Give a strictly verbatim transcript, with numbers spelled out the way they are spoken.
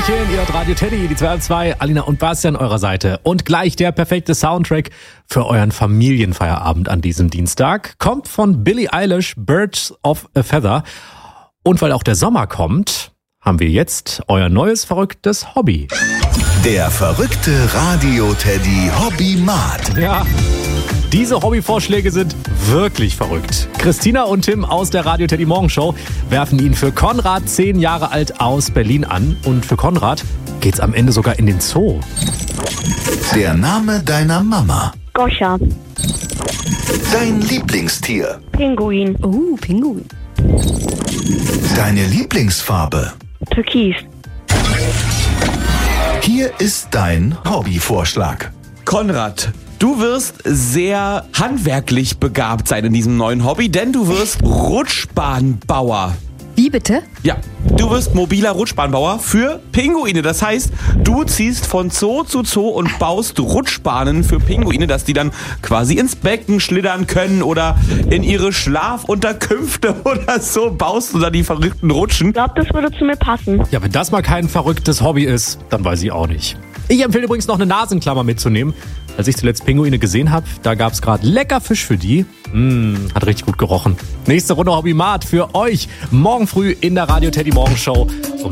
Hallöchen, ihr hört Radio Teddy, die zwei und zwei, Alina und Basti an eurer Seite. Und gleich der perfekte Soundtrack für euren Familienfeierabend an diesem Dienstag kommt von Billie Eilish, Birds of a Feather. Und weil auch der Sommer kommt, haben wir jetzt euer neues verrücktes Hobby. Der verrückte Radio Teddy Hobbymat. Ja, diese Hobbyvorschläge sind wirklich verrückt. Christina und Tim aus der Radio Teddy Morgenshow werfen ihn für Konrad, zehn Jahre alt, aus Berlin an. Und für Konrad geht's am Ende sogar in den Zoo. Der Name deiner Mama. Goscha. Dein Lieblingstier. Pinguin. Oh, Pinguin. Deine Lieblingsfarbe. Türkis. Hier ist dein Hobbyvorschlag. Konrad, du wirst sehr handwerklich begabt sein in diesem neuen Hobby, denn du wirst Rutschbahnbauer. Wie bitte? Ja, du wirst mobiler Rutschbahnbauer für Pinguine. Das heißt, du ziehst von Zoo zu Zoo und baust Rutschbahnen für Pinguine, dass die dann quasi ins Becken schlittern können oder in ihre Schlafunterkünfte oder so. Baust du da die verrückten Rutschen? Ich glaube, das würde zu mir passen. Ja, wenn das mal kein verrücktes Hobby ist, dann weiß ich auch nicht. Ich empfehle übrigens noch eine Nasenklammer mitzunehmen. Als ich zuletzt Pinguine gesehen habe, da gab es gerade lecker Fisch für die. Mmh, hat richtig gut gerochen. Nächste Runde Hobbymat für euch morgen früh in der Radio Teddy Morgenshow. Um